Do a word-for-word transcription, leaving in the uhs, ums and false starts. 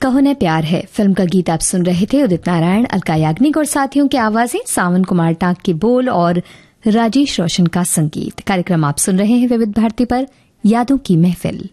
कहो न प्यार है फिल्म का गीत आप सुन रहे थे। उदित नारायण, अलका याग्निक और साथियों की आवाजें, सावन कुमार टांक के बोल और राजेश रोशन का संगीत। कार्यक्रम आप सुन रहे हैं विविध भारती पर, यादों की महफिल।